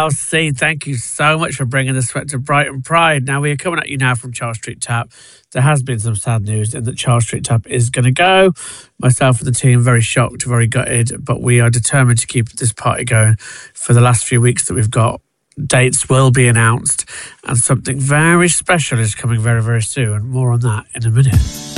Chelsea, thank you so much for bringing the sweat to Brighton Pride. Now, we are coming at you now from Charles Street Tap. There has been some sad news in that Charles Street Tap is going to go. Myself and the team, very shocked, very gutted, but we are determined to keep this party going for the last few weeks that we've got. Dates will be announced, and something very special is coming very, very soon. More on that in a minute.